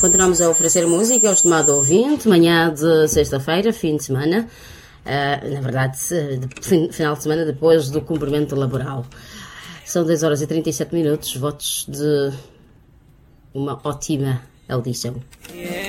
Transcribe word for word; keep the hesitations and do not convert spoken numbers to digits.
Continuamos a oferecer música ao estimado ouvinte, manhã de sexta-feira, fim de semana, uh, na verdade, de, final de semana depois do cumprimento laboral. São dez horas e trinta e sete minutos, votos de uma ótima audição. Yeah.